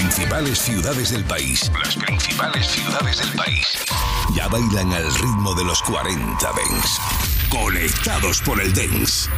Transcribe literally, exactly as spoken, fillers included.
principales ciudades del país. Las principales ciudades del país. Ya bailan al ritmo de los cuarenta Dance. Conectados por el Dance.